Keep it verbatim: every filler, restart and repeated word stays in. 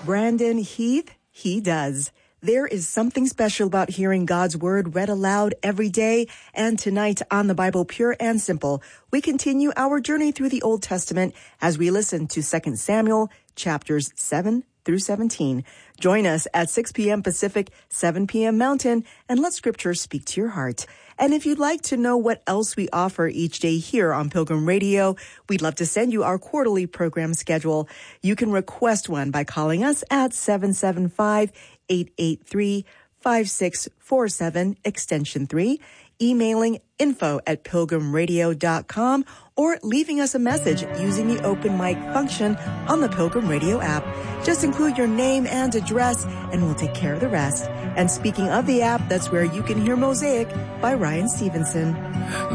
Brandon Heath, he does. There is something special about hearing God's word read aloud every day. And tonight on the Bible Pure and Simple, we continue our journey through the Old Testament as we listen to Second Samuel chapters seven through seventeen. Join us at six p.m. Pacific, seven p.m. Mountain, and let Scripture speak to your heart. And if you'd like to know what else we offer each day here on Pilgrim Radio, we'd love to send you our quarterly program schedule. You can request one by calling us at seven seven five, eight eight three, five six four seven, extension three, emailing info at pilgrim radio dot com, or leaving us a message using the open mic function on the Pilgrim Radio app. Just include your name and address, and we'll take care of the rest. And speaking of the app, that's where you can hear Mosaic by Ryan Stevenson.